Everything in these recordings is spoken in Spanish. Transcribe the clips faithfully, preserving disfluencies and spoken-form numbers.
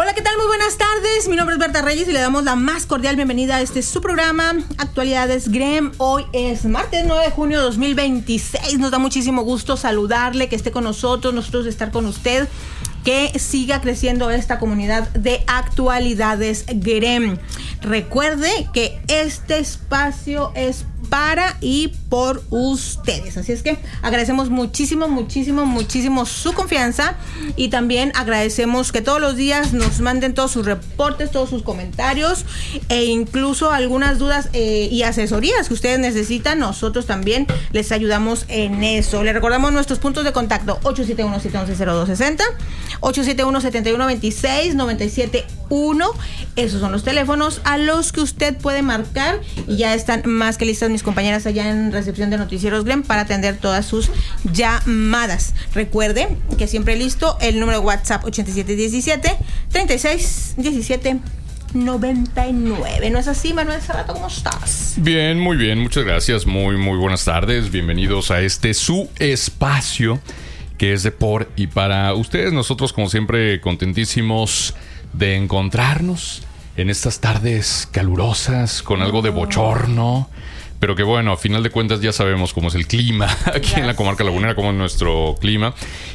Hola, ¿qué tal? Muy buenas tardes. Mi nombre es Berta Reyes y le damos la más cordial bienvenida a este su programa Actualidades G R E M. Hoy es martes nueve de junio de dos mil veintiséis. Nos da muchísimo gusto saludarle, que esté con nosotros, nosotros estar con usted, que siga creciendo esta comunidad de Actualidades G R E M. Recuerde que este espacio es para y por ustedes. Así es que agradecemos muchísimo, muchísimo, muchísimo su confianza y también agradecemos que todos los días nos manden todos sus reportes, todos sus comentarios e incluso algunas dudas eh, y asesorías que ustedes necesitan. Nosotros también les ayudamos en eso. Les recordamos nuestros puntos de contacto: ocho siete uno, siete uno cero, dos seis cero, ocho siete uno, siete uno dos seis, nueve siete uno. Esos son los teléfonos a los que usted puede marcar y ya están más que listas mis compañeras allá en recepción de Noticieros G R E M para atender todas sus llamadas. Recuerde que siempre listo el número de WhatsApp ochenta y siete diecisiete, treinta y seis diecisiete noventa y nueve. ¿No es así, Manuel Serrato? ¿Cómo estás? Bien, muy bien, muchas gracias. Muy, muy buenas tardes. Bienvenidos a este su espacio que es de por y para ustedes. Nosotros, como siempre, contentísimos de encontrarnos en estas tardes calurosas con algo de bochorno, pero que bueno, a final de cuentas ya sabemos cómo es el clima aquí en la comarca lagunera, cómo es nuestro clima,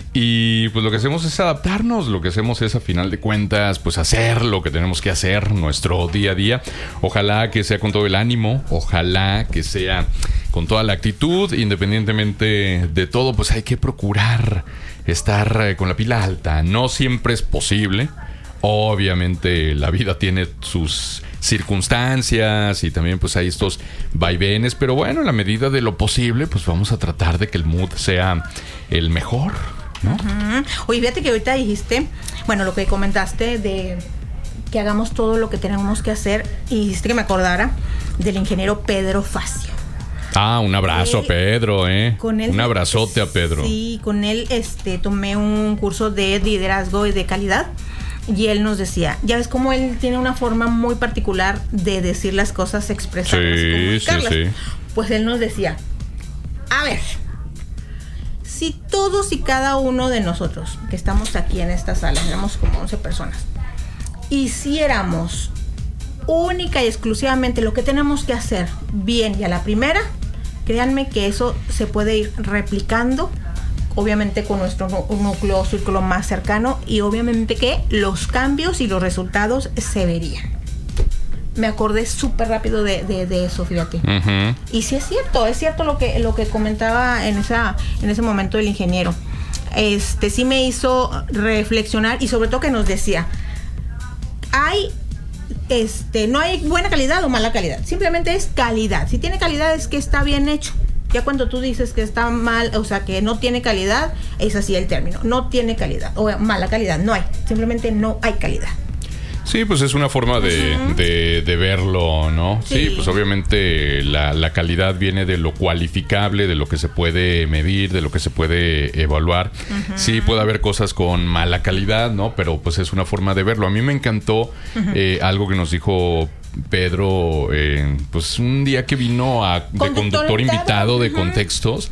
y pues lo que hacemos es adaptarnos, lo que hacemos es a final de cuentas pues hacer lo que tenemos que hacer nuestro día a día. Ojalá que sea con todo el ánimo, ojalá que sea con toda la actitud, independientemente de todo, pues hay que procurar estar con la pila alta. No siempre es posible. Obviamente la vida tiene sus circunstancias y también pues hay estos vaivenes, pero bueno, en la medida de lo posible pues vamos a tratar de que el mood sea el mejor, ¿no? Uh-huh. Oye, fíjate que ahorita dijiste, bueno, lo que comentaste de que hagamos todo lo que tenemos que hacer, y dijiste que me acordara del ingeniero Pedro Facio. Ah, un abrazo eh, a Pedro, ¿eh? Con él, un abrazote a Pedro. Sí, con él este, tomé un curso de liderazgo y de calidad. Y él nos decía, ya ves cómo él tiene una forma muy particular de decir las cosas, expresarlas, sí, comunicarlas. Sí, sí. Pues él nos decía, a ver, si todos y cada uno de nosotros que estamos aquí en esta sala, éramos como once personas, hiciéramos única y exclusivamente lo que tenemos que hacer bien y a la primera, créanme que eso se puede ir replicando, obviamente con nuestro núcleo, círculo más cercano, y obviamente que los cambios y los resultados se verían. Me acordé súper rápido de, de, de eso, fíjate. Uh-huh. Y sí es cierto, es cierto lo que, lo que comentaba en, esa, en ese momento el ingeniero. Este sí me hizo reflexionar y sobre todo que nos decía, hay... Este, no hay buena calidad o mala calidad, simplemente es calidad. Si tiene calidad es que está bien hecho. Ya cuando tú dices que está mal, o sea, que no tiene calidad, es así el término. No tiene calidad o mala calidad, no hay. Simplemente no hay calidad. Sí, pues es una forma de, uh-huh. de, de verlo, ¿no? Sí, sí pues obviamente la, la calidad viene de lo cualificable, de lo que se puede medir, de lo que se puede evaluar. Uh-huh. Sí, puede haber cosas con mala calidad, ¿no? Pero pues es una forma de verlo. A mí me encantó uh-huh. eh, algo que nos dijo Pedro, eh, pues un día que vino a, de conductor invitado, invitado de uh-huh. Contextos.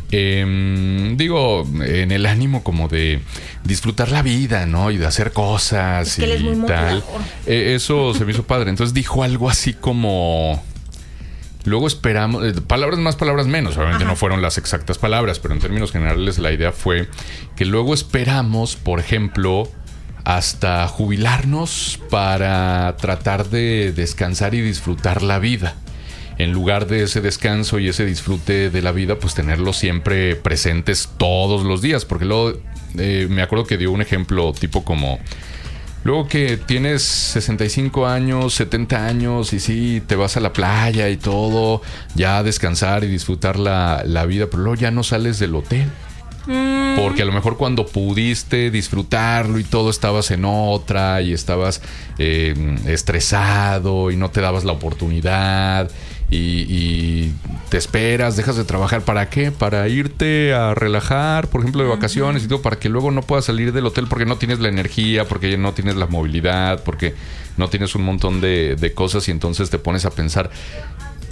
Eh, digo, en el ánimo como de disfrutar la vida, ¿no? Y de hacer cosas es que y él es muy tal. Eh, eso se me hizo padre. Entonces dijo algo así como... Luego esperamos... Eh, palabras más, palabras menos. Obviamente Ajá. no fueron las exactas palabras, pero en términos generales la idea fue que luego esperamos, por ejemplo, hasta jubilarnos para tratar de descansar y disfrutar la vida. En lugar de ese descanso y ese disfrute de la vida, pues tenerlo siempre presentes todos los días. Porque luego eh, me acuerdo que dio un ejemplo tipo como... Luego que tienes sesenta y cinco años, setenta años y sí, te vas a la playa y todo, ya a descansar y disfrutar la, la vida, pero luego ya no sales del hotel. Mm. Porque a lo mejor cuando pudiste disfrutarlo y todo, estabas en otra y estabas eh, estresado y no te dabas la oportunidad. Y, y te esperas, dejas de trabajar. ¿Para qué? Para irte a relajar, por ejemplo, de vacaciones y todo, para que luego no puedas salir del hotel porque no tienes la energía, porque no tienes la movilidad, porque no tienes un montón de, de cosas, y entonces te pones a pensar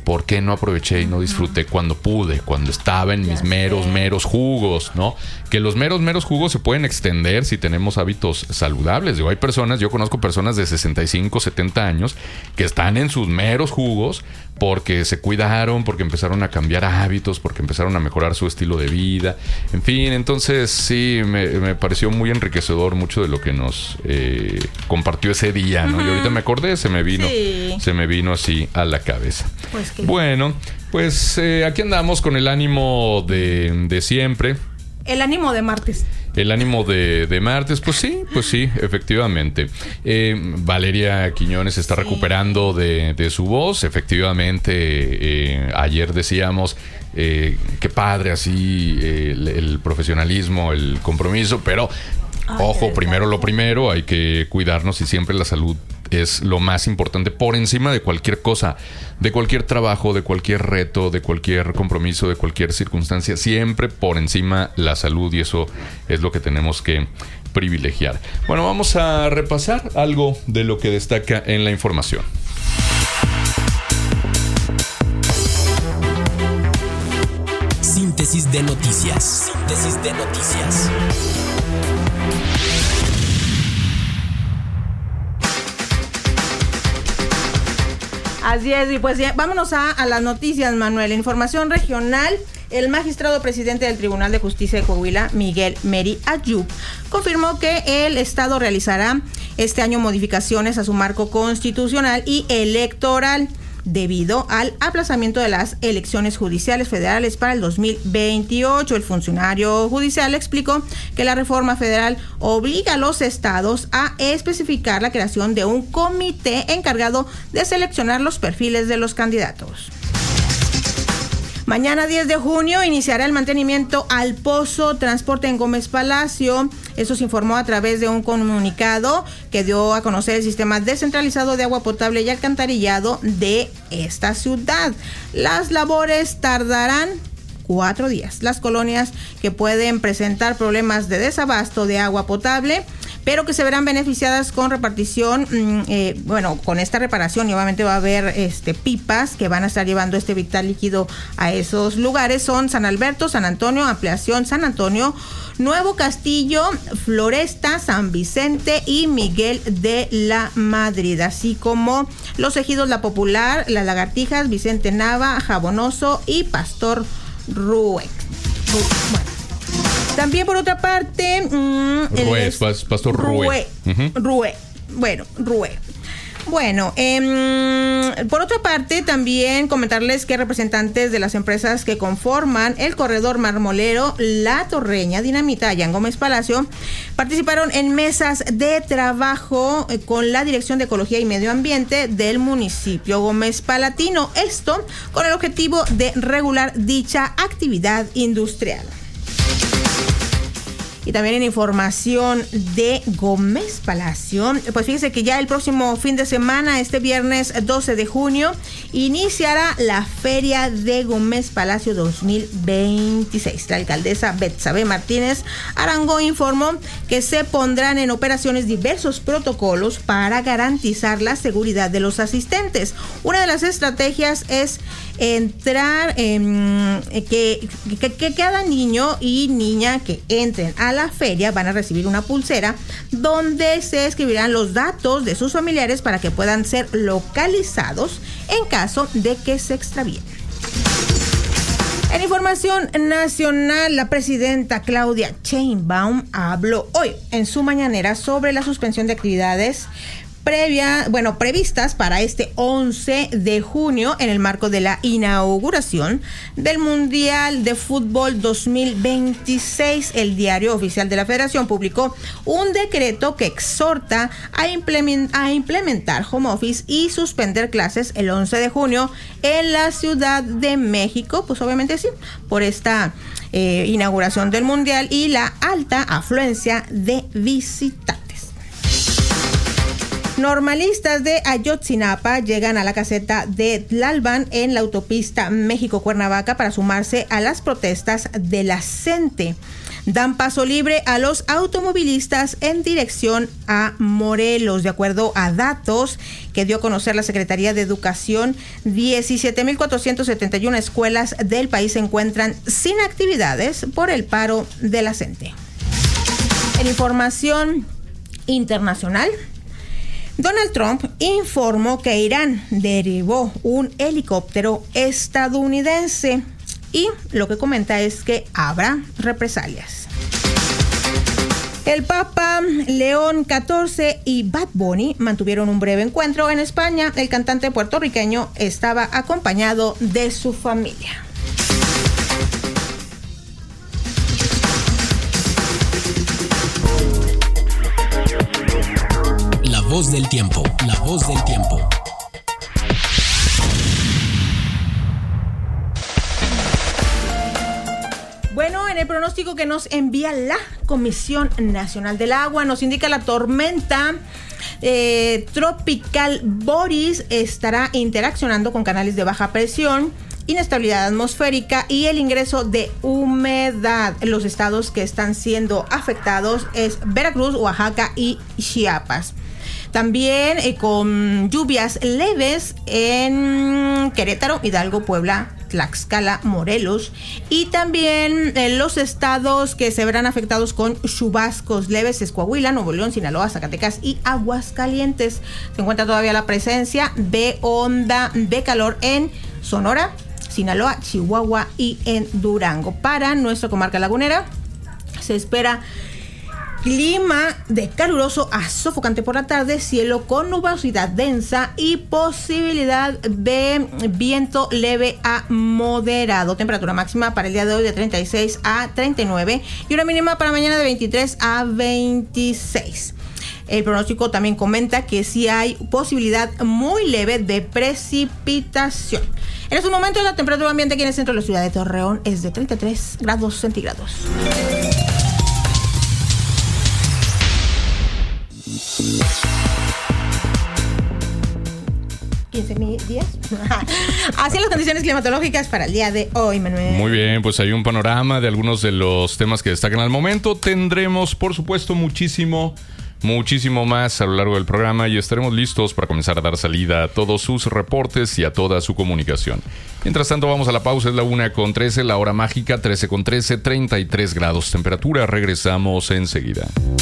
¿por qué no aproveché y no disfruté cuando pude, cuando estaba en mis meros, meros jugos, ¿no? Que los meros, meros jugos se pueden extender si tenemos hábitos saludables. Digo, hay personas, yo conozco personas de sesenta y cinco, setenta años que están en sus meros jugos porque se cuidaron, porque empezaron a cambiar hábitos, porque empezaron a mejorar su estilo de vida. En fin, entonces sí, me, me pareció muy enriquecedor mucho de lo que nos eh, compartió ese día, ¿no? Uh-huh. Y ahorita me acordé, se me vino, sí. se me vino así a la cabeza. Pues que... Bueno, pues eh, aquí andamos con el ánimo de, de siempre. El ánimo de martes. El ánimo de, de martes, pues sí, pues sí, efectivamente. Eh, Valeria Quiñones está sí. recuperando de, de su voz. Efectivamente, eh, ayer decíamos, eh, qué padre así eh, el, el profesionalismo, el compromiso, pero Ay, ojo, primero lo primero, hay que cuidarnos y siempre la salud es lo más importante por encima de cualquier cosa, de cualquier trabajo, de cualquier reto, de cualquier compromiso, de cualquier circunstancia, siempre por encima la salud, y eso es lo que tenemos que privilegiar. Bueno, vamos a repasar algo de lo que destaca en la información. Síntesis de noticias. Síntesis de noticias. Así es, y pues ya, vámonos a, a las noticias, Manuel. Información regional. El magistrado presidente del Tribunal de Justicia de Coahuila, Miguel Meri Ayub, confirmó que el Estado realizará este año modificaciones a su marco constitucional y electoral debido al aplazamiento de las elecciones judiciales federales para el dos mil veintiocho. El funcionario judicial explicó que la reforma federal obliga a los estados a especificar la creación de un comité encargado de seleccionar los perfiles de los candidatos. Mañana diez de junio iniciará el mantenimiento al pozo transporte en Gómez Palacio. Eso se informó a través de un comunicado que dio a conocer el sistema descentralizado de agua potable y alcantarillado de esta ciudad. Las labores tardarán cuatro días. Las colonias que pueden presentar problemas de desabasto de agua potable, pero que se verán beneficiadas con repartición, eh, bueno, con esta reparación, y obviamente va a haber este, pipas que van a estar llevando este vital líquido a esos lugares. Son San Alberto, San Antonio, Ampliación San Antonio, Nuevo Castillo, Floresta, San Vicente y Miguel de la Madrid, así como los ejidos La Popular, Las Lagartijas, Vicente Nava, Jabonoso y Pastor Rueck. Bueno. También por otra parte, mmm, Rué, es Pastor Rué. Rué. Uh-huh. Rué. Bueno, Rué. Bueno, eh, por otra parte, también comentarles que representantes de las empresas que conforman el corredor marmolero La Torreña Dinamita, allá en Gómez Palacio, participaron en mesas de trabajo con la Dirección de Ecología y Medio Ambiente del municipio Gómez Palatino. Esto con el objetivo de regular dicha actividad industrial. Y también en información de Gómez Palacio, pues fíjese que ya el próximo fin de semana, este viernes doce de junio, iniciará la Feria de Gómez Palacio dos mil veintiséis. La alcaldesa Betsabe Martínez Arango informó que se pondrán en operaciones diversos protocolos para garantizar la seguridad de los asistentes. Una de las estrategias es entrar en que, que, que cada niño y niña que entren a la feria van a recibir una pulsera donde se escribirán los datos de sus familiares para que puedan ser localizados en caso de que se extravíen. En información nacional, la presidenta Claudia Sheinbaum habló hoy en su mañanera sobre la suspensión de actividades previa, bueno, previstas para este once de junio en el marco de la inauguración del Mundial de Fútbol dos mil veintiséis. El Diario Oficial de la Federación publicó un decreto que exhorta a, implement, a implementar home office y suspender clases el once de junio en la Ciudad de México, pues obviamente sí, por esta eh, inauguración del Mundial y la alta afluencia de visitantes. Normalistas de Ayotzinapa llegan a la caseta de Tlalpan en la autopista México-Cuernavaca para sumarse a las protestas de la C E N T E. dan paso libre a los automovilistas en dirección a Morelos. De acuerdo a datos que dio a conocer la Secretaría de Educación, diecisiete mil cuatrocientas setenta y una escuelas del país se encuentran sin actividades por el paro de la CENTE. En información internacional, Donald Trump informó que Irán derribó un helicóptero estadounidense y lo que comenta es que habrá represalias. El Papa León catorce y Bad Bunny mantuvieron un breve encuentro en España. El cantante puertorriqueño estaba acompañado de su familia. La voz del tiempo, la voz del tiempo. Bueno, en el pronóstico que nos envía la Comisión Nacional del Agua, nos indica la tormenta eh, tropical Boris estará interaccionando con canales de baja presión, inestabilidad atmosférica y el ingreso de humedad. Los estados que están siendo afectados es Veracruz, Oaxaca y Chiapas. También eh, con lluvias leves en Querétaro, Hidalgo, Puebla, Tlaxcala, Morelos, y también eh, los estados que se verán afectados con chubascos leves es Coahuila, Nuevo León, Sinaloa, Zacatecas y Aguascalientes. Se encuentra todavía la presencia de onda de calor en Sonora, Sinaloa, Chihuahua y en Durango. Para nuestra comarca lagunera se espera clima de caluroso a sofocante por la tarde, cielo con nubosidad densa y posibilidad de viento leve a moderado. Temperatura máxima para el día de hoy de treinta y seis a treinta y nueve y una mínima para mañana de veintitrés a veintiséis. El pronóstico también comenta que sí hay posibilidad muy leve de precipitación. En estos momentos la temperatura ambiente aquí en el centro de la ciudad de Torreón es de treinta y tres grados centígrados. quince mil días. Así las condiciones climatológicas para el día de hoy, Manuel. Muy bien, pues hay un panorama de algunos de los temas que destacan al momento. Tendremos, por supuesto, muchísimo, muchísimo más a lo largo del programa y estaremos listos para comenzar a dar salida a todos sus reportes y a toda su comunicación. Mientras tanto, vamos a la pausa. Es la una con trece, la hora mágica, trece con trece, treinta y tres grados temperatura. Regresamos enseguida.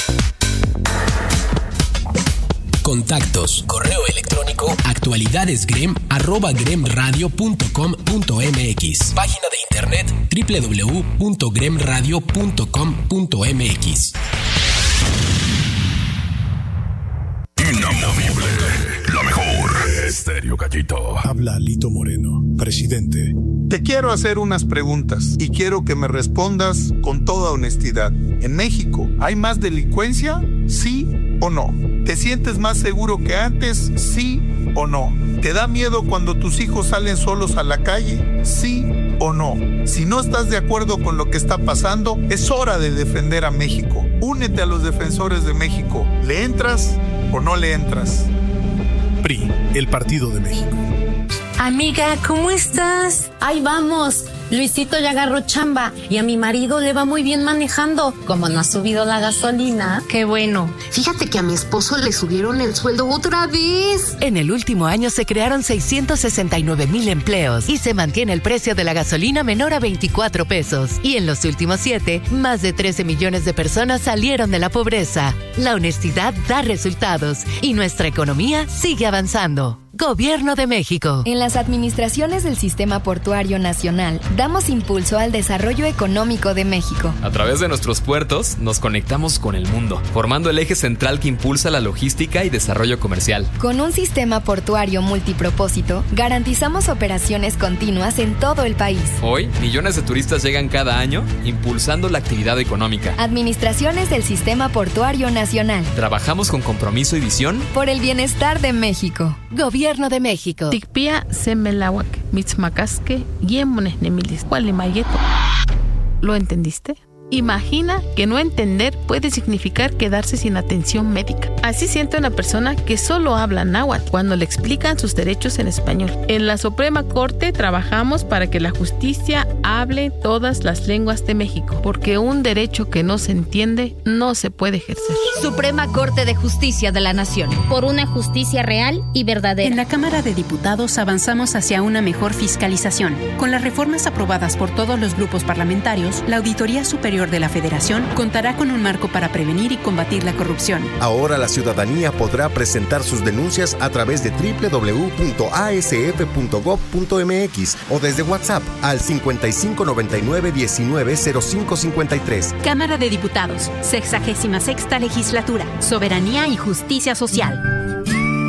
Contactos, correo electrónico, actualidadesgrem, arroba gremradio punto com punto mx. Página de internet, doble u doble u doble u punto gremradio punto com punto mx. Inamovible, la mejor. Estéreo Gallito. Habla Lito Moreno, presidente. Te quiero hacer unas preguntas y quiero que me respondas con toda honestidad. ¿En México hay más delincuencia? ¿Sí o no? ¿Te sientes más seguro que antes? ¿Sí o no? ¿Te da miedo cuando tus hijos salen solos a la calle? ¿Sí o no? Si no estás de acuerdo con lo que está pasando, es hora de defender a México. Únete a los defensores de México. ¿Le entras o no le entras? P R I, el Partido de México. Amiga, ¿cómo estás? Ahí vamos. Luisito ya agarró chamba y a mi marido le va muy bien manejando. Como no ha subido la gasolina. Qué bueno. Fíjate que a mi esposo le subieron el sueldo otra vez. En el último año se crearon seiscientos sesenta y nueve mil empleos y se mantiene el precio de la gasolina menor a veinticuatro pesos. Y en los últimos siete, más de trece millones de personas salieron de la pobreza. La honestidad da resultados y nuestra economía sigue avanzando. Gobierno de México. En las administraciones del Sistema Portuario Nacional, damos impulso al desarrollo económico de México. A través de nuestros puertos, nos conectamos con el mundo, formando el eje central que impulsa la logística y desarrollo comercial. Con un sistema portuario multipropósito, garantizamos operaciones continuas en todo el país. Hoy, millones de turistas llegan cada año, impulsando la actividad económica. Administraciones del Sistema Portuario Nacional. Trabajamos con compromiso y visión por el bienestar de México. Gobierno de México. Tikpia semelawak, mitzmacasque, yemones nemilis, cualimayeto. ¿Lo entendiste? Imagina que no entender puede significar quedarse sin atención médica. Así siente una persona que solo habla náhuatl cuando le explican sus derechos en español. En la Suprema Corte trabajamos para que la justicia hable todas las lenguas de México, porque un derecho que no se entiende no se puede ejercer. Suprema Corte de Justicia de la Nación. Por una justicia real y verdadera. En la Cámara de Diputados avanzamos hacia una mejor fiscalización. Con las reformas aprobadas por todos los grupos parlamentarios, la Auditoría Superior de la Federación contará con un marco para prevenir y combatir la corrupción. Ahora la ciudadanía podrá presentar sus denuncias a través de doble u doble u doble u punto a s f punto gob punto m x o desde WhatsApp al cincuenta y cinco noventa y nueve diecinueve cero cinco cincuenta y tres. Cámara de Diputados, sexagésima sexta legislatura, Soberanía y Justicia Social.